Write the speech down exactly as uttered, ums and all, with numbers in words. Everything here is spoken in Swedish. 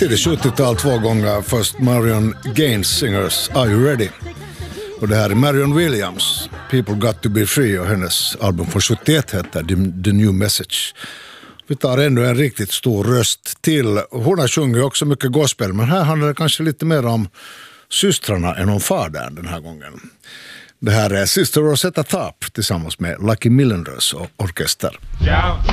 tidigt sjuttiotal två gånger. Först Marion Gaines Singers Are You Ready? Och det här är Marion Williams, People Got To Be Free, och hennes album från sjuttioett heter The, The New Message. Vi tar ännu en riktigt stor röst till. Hon har sjungit också mycket gospel, men här handlar det kanske lite mer om systrarna än om fadern den här gången. Det här är Sister Rosetta Tharpe tillsammans med Lucky Milliners och orkester. Ja.